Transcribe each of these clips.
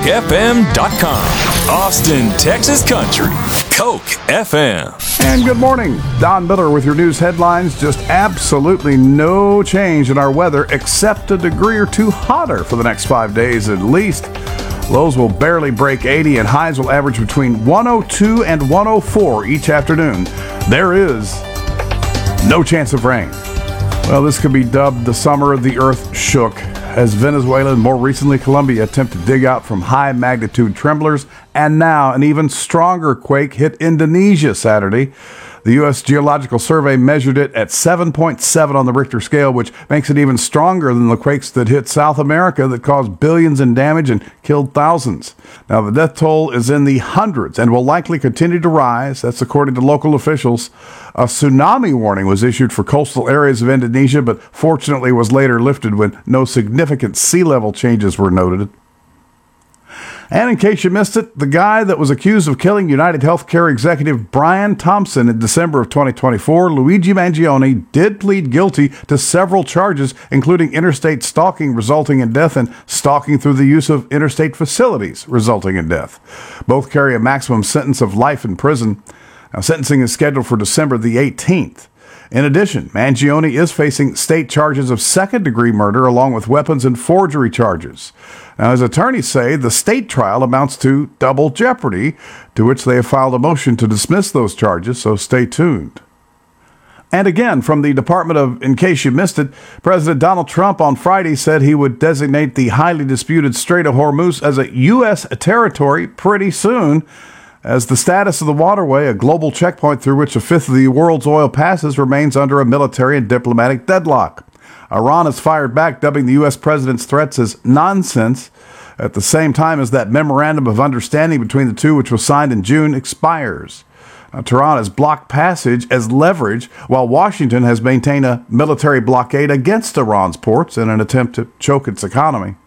CokeFM.com. Austin, Texas Country. Coke FM. And good morning. Don Miller with your news headlines. Just absolutely no change in our weather except a degree or two hotter for the next 5 days at least. Lows will barely break 80 and highs will average between 102 and 104 each afternoon. There is no chance of rain. Well, this could be dubbed the summer the earth shook as Venezuela and more recently Colombia attempt to dig out from high magnitude tremblers, and now an even stronger quake hit Indonesia Saturday. The U.S. Geological Survey measured it at 7.7 on the Richter scale, which makes it even stronger than the quakes that hit South America that caused billions in damage and killed thousands. Now, the death toll is in the hundreds and will likely continue to rise. That's according to local officials. A tsunami warning was issued for coastal areas of Indonesia, but fortunately was later lifted when no significant sea level changes were noted. And in case you missed it, the guy that was accused of killing United Healthcare executive Brian Thompson in December of 2024, Luigi Mangione, did plead guilty to several charges, including interstate stalking resulting in death and stalking through the use of interstate facilities resulting in death. Both carry a maximum sentence of life in prison. Now, sentencing is scheduled for December the 18th. In addition, Mangione is facing state charges of second-degree murder along with weapons and forgery charges. Now, his attorneys say the state trial amounts to double jeopardy, to which they have filed a motion to dismiss those charges, so stay tuned. And again, from the Department of, in case you missed it, President Donald Trump on Friday said he would designate the highly disputed Strait of Hormuz as a U.S. territory pretty soon, as the status of the waterway, a global checkpoint through which a fifth of the world's oil passes, remains under a military and diplomatic deadlock. Iran has fired back, dubbing the U.S. president's threats as nonsense, at the same time as that memorandum of understanding between the two, which was signed in June, expires. Now, Tehran has blocked passage as leverage, while Washington has maintained a military blockade against Iran's ports in an attempt to choke its economy.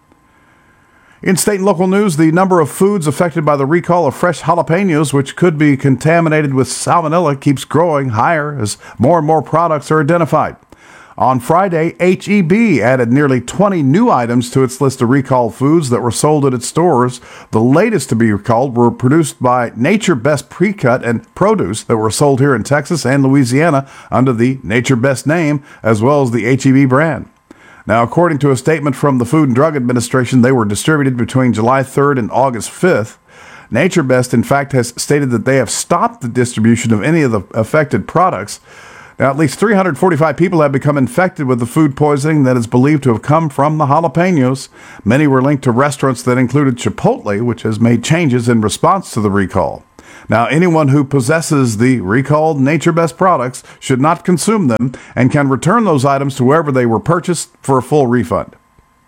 In state and local news, the number of foods affected by the recall of fresh jalapenos, which could be contaminated with salmonella, keeps growing higher as more and more products are identified. On Friday, H-E-B added nearly 20 new items to its list of recalled foods that were sold at its stores. The latest to be recalled were produced by Nature Best Pre-Cut and produce that were sold here in Texas and Louisiana under the Nature Best name, as well as the H-E-B brand. Now, according to a statement from the Food and Drug Administration, they were distributed between July 3rd and August 5th. Nature Best, in fact, has stated that they have stopped the distribution of any of the affected products. Now, at least 345 people have become infected with the food poisoning that is believed to have come from the jalapenos. Many were linked to restaurants that included Chipotle, which has made changes in response to the recall. Now, anyone who possesses the recalled Nature Best products should not consume them and can return those items to wherever they were purchased for a full refund.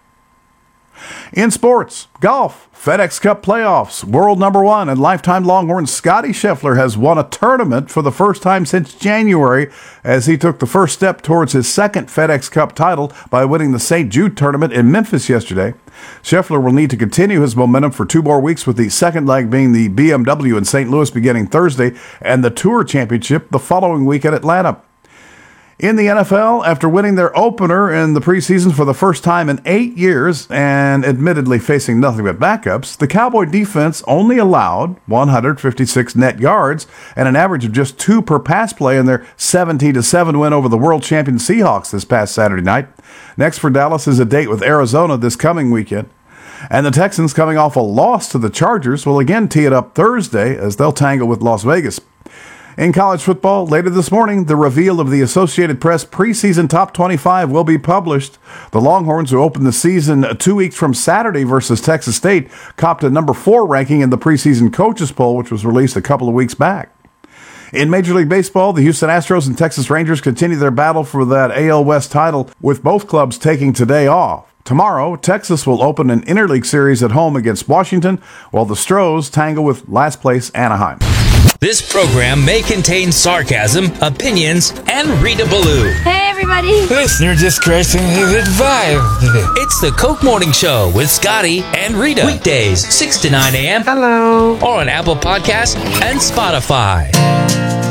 In sports, golf, FedEx Cup playoffs, world number one and lifetime Longhorn Scotty Scheffler has won a tournament for the first time since January as he took the first step towards his second FedEx Cup title by winning the St. Jude tournament in Memphis yesterday. Scheffler will need to continue his momentum for 2 more weeks, with the second leg being the BMW in St. Louis beginning Thursday and the Tour Championship the following week at Atlanta. In the NFL, after winning their opener in the preseason for the first time in 8 years and admittedly facing nothing but backups, the Cowboy defense only allowed 156 net yards and an average of just 2 per pass play in their 17-7 win over the world champion Seahawks this past Saturday night. Next for Dallas is a date with Arizona this coming weekend. And the Texans, coming off a loss to the Chargers, will again tee it up Thursday as they'll tangle with Las Vegas. In college football, later this morning, the reveal of the Associated Press preseason top 25 will be published. The Longhorns, who opened the season 2 weeks from Saturday versus Texas State, copped a number 4 ranking in the preseason coaches poll, which was released a couple of weeks back. In Major League Baseball, the Houston Astros and Texas Rangers continue their battle for that AL West title, with both clubs taking today off. Tomorrow, Texas will open an interleague series at home against Washington, while the Stros tangle with last place Anaheim. This program may contain sarcasm, opinions, and Rita Ballou. Hey, everybody. Listener discretion is advised. It's the Coke Morning Show with Scotty and Rita. Weekdays, 6 to 9 a.m. Hello. Or on Apple Podcasts and Spotify.